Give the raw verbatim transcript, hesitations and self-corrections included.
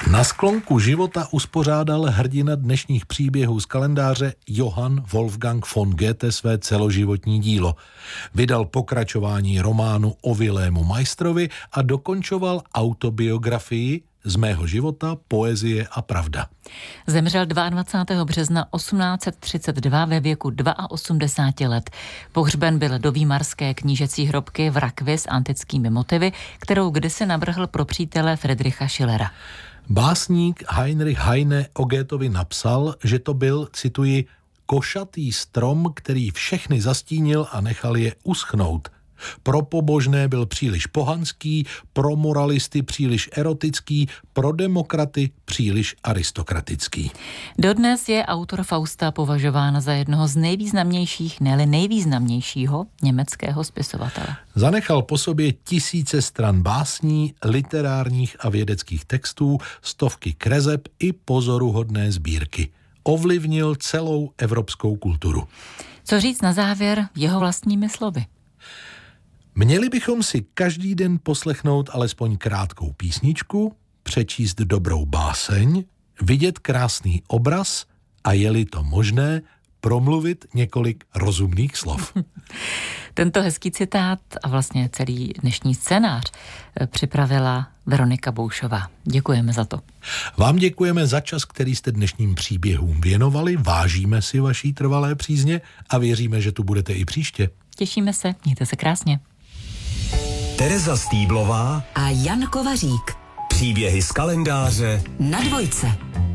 Na sklonku života uspořádal hrdina dnešních příběhů z kalendáře Johann Wolfgang von Goethe své celoživotní dílo. Vydal pokračování románu o Vilému Majstrovi a dokončoval autobiografii Z mého života, poezie a pravda. Zemřel dvacátého druhého března osmnáct set třicet dva ve věku osmdesáti dvou let. Pohřben byl do výmarské knížecí hrobky v rakvi s antickými motivy, kterou kdysi navrhl pro přítele Friedricha Schillera. Básník Heinrich Heine o Goetheovi napsal, že to byl, cituji, košatý strom, který všechny zastínil a nechal je uschnout. Pro pobožné byl příliš pohanský, pro moralisty příliš erotický, pro demokraty příliš aristokratický. Dodnes je autor Fausta považován za jednoho z nejvýznamnějších, ne-li nejvýznamnějšího německého spisovatele. Zanechal po sobě tisíce stran básní, literárních a vědeckých textů, stovky kreseb i pozoruhodné sbírky. Ovlivnil celou evropskou kulturu. Co říct na závěr jeho vlastními slovy? Měli bychom si každý den poslechnout alespoň krátkou písničku, přečíst dobrou báseň, vidět krásný obraz a je-li to možné, promluvit několik rozumných slov. Tento hezký citát a vlastně celý dnešní scénář připravila Veronika Boušová. Děkujeme za to. Vám děkujeme za čas, který jste dnešním příběhům věnovali, vážíme si vaší trvalé přízně a věříme, že tu budete i příště. Těšíme se, mějte se krásně. Tereza Stýblová a Jan Kovařík. Příběhy z kalendáře Na dvojce.